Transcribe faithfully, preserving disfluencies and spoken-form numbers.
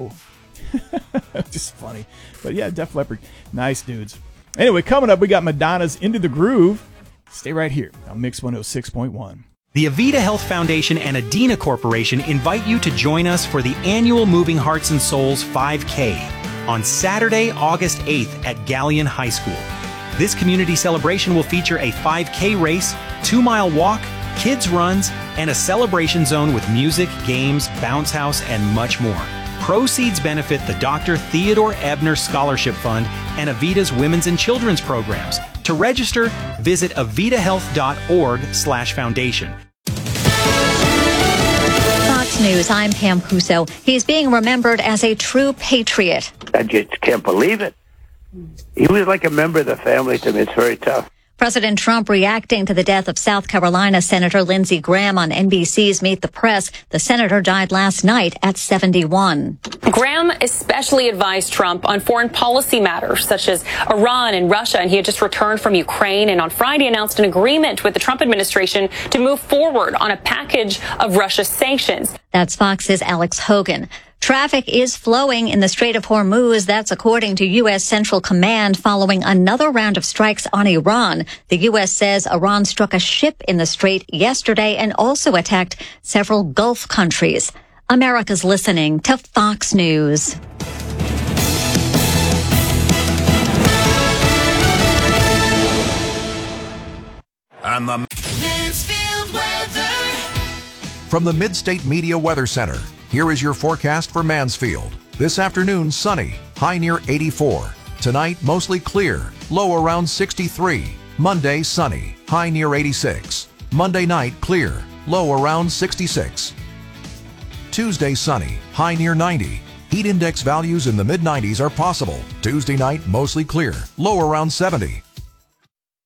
no. Just funny. But yeah, Def Leppard. Nice dudes. Anyway, coming up, we got Madonna's Into the Groove. Stay right here on Mix one oh six point one. The Avita Health Foundation and Adina Corporation invite you to join us for the annual Moving Hearts and Souls five K on Saturday, August eighth at Galleon High School. This community celebration will feature a five K race, two-mile walk, kids runs, and a celebration zone with music, games, bounce house, and much more. Proceeds benefit the Doctor Theodore Ebner Scholarship Fund and Avita's Women's and Children's programs. To register, visit avitahealth.org slash foundation. Fox News, I'm Pam Puso. He's being remembered as a true patriot. I just can't believe it. He was like a member of the family to me. It's very tough. President Trump reacting to the death of South Carolina Senator Lindsey Graham on N B C's Meet the Press. The senator died last night at seventy-one. Graham especially advised Trump on foreign policy matters such as Iran and Russia, and he had just returned from Ukraine and on Friday announced an agreement with the Trump administration to move forward on a package of Russia sanctions. That's Fox's Alex Hogan. Traffic is flowing in the Strait of Hormuz. That's according to U S. Central Command following another round of strikes on Iran. The U S says Iran struck a ship in the strait yesterday and also attacked several Gulf countries. America's listening to Fox News. And the Mansfield weather. From the Mid-State Media Weather Center, here is your forecast for Mansfield. This afternoon, sunny, high near eighty-four. Tonight, mostly clear, low around sixty-three. Monday, sunny, high near eighty-six. Monday night, clear, low around sixty-six. Tuesday, sunny, high near ninety. Heat index values in the mid nineties are possible. Tuesday night, mostly clear, low around seventy.